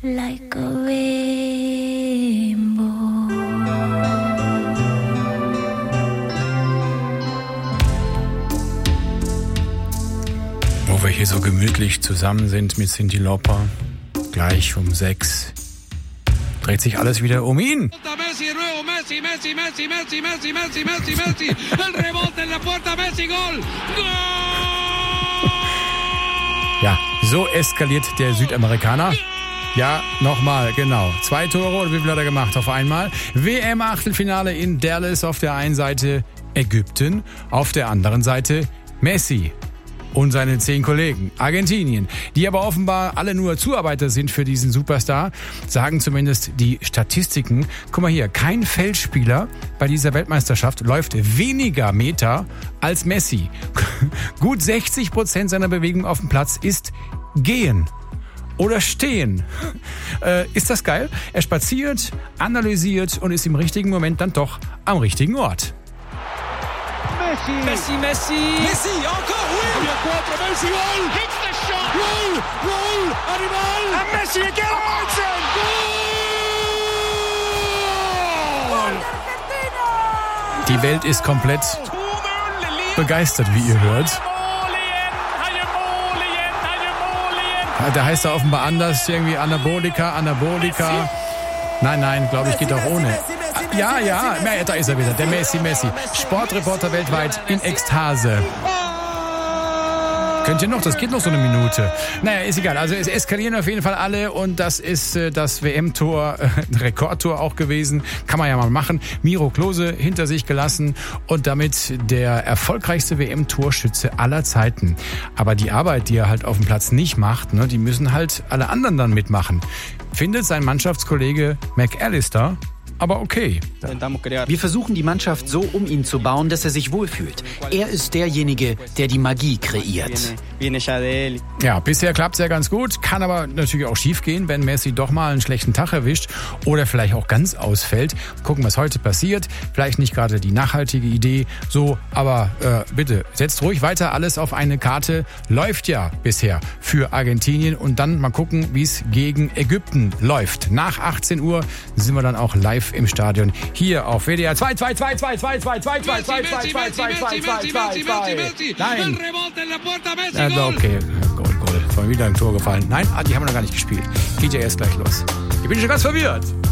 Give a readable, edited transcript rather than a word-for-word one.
like a rainbow. Wo wir hier so gemütlich zusammen sind mit Cyndi Lauper, gleich um 6 dreht sich alles wieder um ihn. Ja, so eskaliert der Südamerikaner. Ja, nochmal, genau. 2 Tore und wie viel hat er gemacht auf einmal? WM-Achtelfinale in Dallas, auf der einen Seite Ägypten, auf der anderen Seite Messi und seine 10 Kollegen. Argentinien, die aber offenbar alle nur Zuarbeiter sind für diesen Superstar, sagen zumindest die Statistiken. Guck mal hier, kein Feldspieler bei dieser Weltmeisterschaft läuft weniger Meter als Messi. Gut 60% seiner Bewegung auf dem Platz ist Gehen oder Stehen. Ist das geil? Er spaziert, analysiert und ist im richtigen Moment dann doch am richtigen Ort. Messi, encore, oui! Il y a 4, Messi, goal! Hits the shot! Goal! Animal! And Messi again! Goal! Die Welt ist komplett begeistert, wie ihr hört. Da heißt er offenbar anders, irgendwie Anabolika. Nein, glaube ich, geht auch ohne. Ja, da ist er wieder, der Messi. Sportreporter weltweit in Ekstase. Könnt ihr noch? Das geht noch so eine Minute. Naja, ist egal. Also es eskalieren auf jeden Fall alle und das ist das WM-Tor, Rekordtor auch gewesen. Kann man ja mal machen. Miro Klose hinter sich gelassen und damit der erfolgreichste WM-Torschütze aller Zeiten. Aber die Arbeit, die er halt auf dem Platz nicht macht, ne, die müssen halt alle anderen dann mitmachen. Findet sein Mannschaftskollege McAllister aber okay. Wir versuchen die Mannschaft so um ihn zu bauen, dass er sich wohlfühlt. Er ist derjenige, der die Magie kreiert. Ja, bisher klappt's ja ganz gut, kann aber natürlich auch schief gehen, wenn Messi doch mal einen schlechten Tag erwischt oder vielleicht auch ganz ausfällt. Gucken, was heute passiert. Vielleicht nicht gerade die nachhaltige Idee, so, aber bitte, setzt ruhig weiter alles auf eine Karte. Läuft ja bisher für Argentinien und dann mal gucken, wie es gegen Ägypten läuft. Nach 18 Uhr sind wir dann auch live im Stadion hier auf WDR 2. Nein. Also okay, Goal. War wieder ein Tor gefallen. Nein, die haben wir noch gar nicht gespielt. Geht ja erst gleich los. Ich bin schon ganz verwirrt.